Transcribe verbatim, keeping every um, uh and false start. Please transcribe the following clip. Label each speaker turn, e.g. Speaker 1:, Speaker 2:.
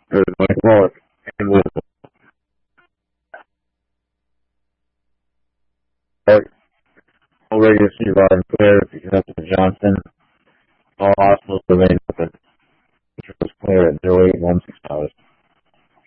Speaker 1: There's Mike Wallace and Louisville. All regular season players except for Johnson. All hospitals remain